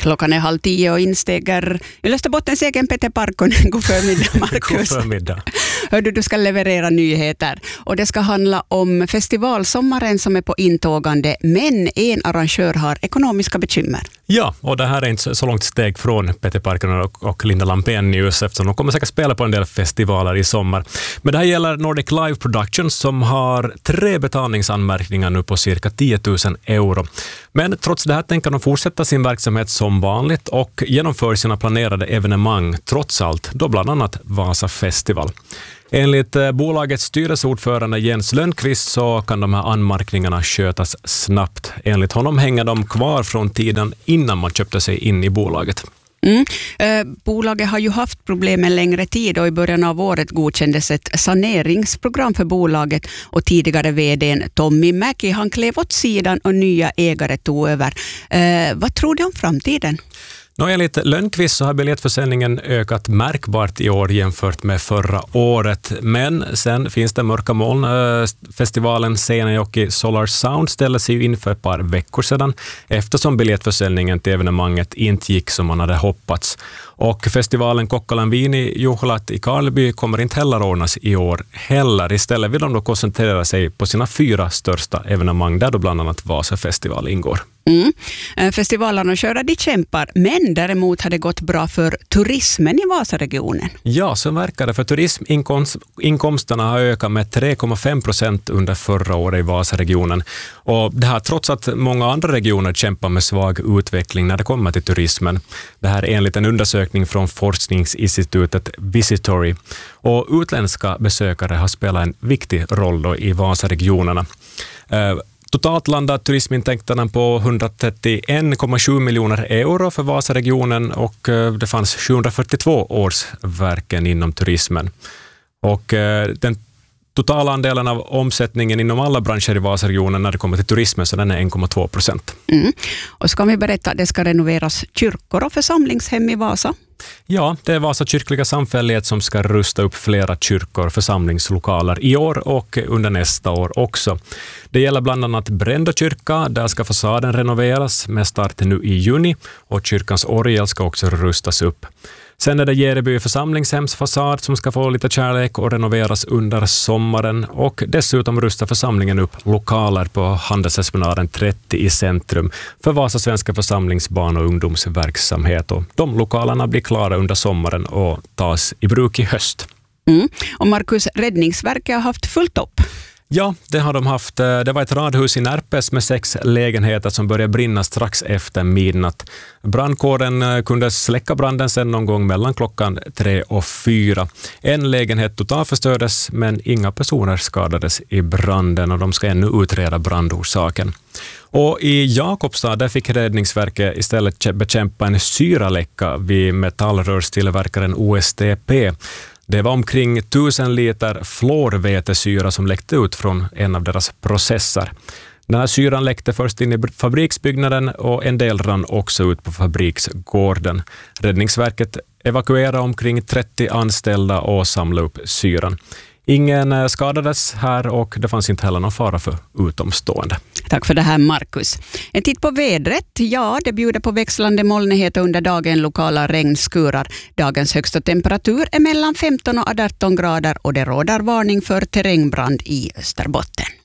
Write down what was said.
Klockan är 9:30 och insteger Österbottens egen Peter Parkkonen. God förmiddag, Markus. God förmiddag. Hördu, du ska leverera nyheter och det ska handla om festivalsommaren som är på intågande, men en arrangör har ekonomiska bekymmer. Ja, och det här är inte så långt steg från Peter Parkkonen och Linda Lampenius, eftersom de kommer säkert spela på en del festivaler i sommar. Men det här gäller Nordic Live Productions som har 3 betalningsanmärkningar nu på cirka 10 000 euro. Men trots det här tänker de fortsätta sin verksamhet som vanligt och genomför sina planerade evenemang trots allt, då bland annat Vasa Festival. Enligt bolagets styrelseordförande Jens Lönnqvist så kan de här anmärkningarna skötas snabbt. Enligt honom hänger de kvar från tiden innan man köpte sig in i bolaget. Bolaget har ju haft problem en längre tid och i början av året godkändes ett saneringsprogram för bolaget och tidigare vd:n Tommy Mäki han klev åt sidan och nya ägare tog över. Vad tror du om framtiden? Enligt Lönnqvist så har biljettförsäljningen ökat märkbart i år jämfört med förra året. Men sen finns det mörka moln. Festivalen Seinäjoki Solar Sound ställde sig ju in för ett par veckor sedan eftersom biljettförsäljningen till evenemanget inte gick som man hade hoppats. Och festivalen Kokkolanviini Juhlat i Karleby kommer inte heller ordnas i år heller. Istället vill de då koncentrera sig på sina 4 största evenemang där då bland annat Vasa Festival ingår. Festivalarrangörer de kämpar, men däremot har det gått bra för turismen i Vasaregionen. Ja, så verkar det, för turisminkomsterna har ökat med 3,5% under förra året i Vasaregionen. Och det här trots att många andra regioner kämpar med svag utveckling när det kommer till turismen. Det här är enligt en undersökning från forskningsinstitutet Visitory. Och utländska besökare har spelat en viktig roll då i Vasaregionerna. Totalt landar turismintäkterna på 131,7 miljoner euro för Vasaregionen och det fanns 742 årsverken inom turismen. Och den totala andelen av omsättningen inom alla branscher i Vasaregionen när det kommer till turismen så den är 1,2%. Och ska vi berätta att det ska renoveras kyrkor och församlingshem i Vasa? Ja, det är Vasa kyrkliga samfällighet som ska rusta upp flera kyrkor och församlingslokaler i år och under nästa år också. Det gäller bland annat Brändå kyrka, där ska fasaden renoveras med start nu i juni och kyrkans orgel ska också rustas upp. Sen är det Järeby församlingshemsfasad som ska få lite kärlek och renoveras under sommaren och dessutom rustar församlingen upp lokaler på Handelsespenaden 30 i centrum för Vasa svenska församlingsbarn- och ungdomsverksamhet. Och de lokalerna blir klara under sommaren och tas i bruk i höst. Och Markus, Räddningsverket har haft fullt upp. Ja, det har de haft. Det var ett radhus i Närpes med 6 lägenheter som började brinna strax efter midnatt. Brandkåren kunde släcka branden sen någon gång mellan klockan 3 och 4. En lägenhet totalförstördes men inga personer skadades i branden och de ska ännu utreda brandorsaken. Och i Jakobstad där fick Räddningsverket istället bekämpa en syraläcka vid metallrörstillverkaren OSTP. Det var omkring 1000 liter fluorvetesyra som läckte ut från en av deras processer. Den här syran läckte först in i fabriksbyggnaden och en del rann också ut på fabriksgården. Räddningsverket evakuerade omkring 30 anställda och samlade upp syran. Ingen skadades här och det fanns inte heller någon fara för utomstående. Tack för det här, Markus. En titt på vädret. Ja, det bjuder på växlande molnighet under dagen, lokala regnskurar. Dagens högsta temperatur är mellan 15 och 18 grader och det råder varning för terrängbrand i Österbotten.